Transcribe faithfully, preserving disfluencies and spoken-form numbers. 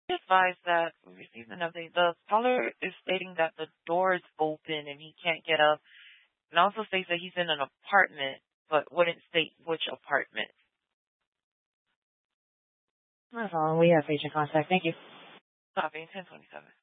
Be advised that we received an update. The caller is stating that the door is open and he can't get up. And also states that he's in an apartment, but wouldn't state which apartment. That's all. We have agent contact. Thank you. Copy, ten twenty-seven.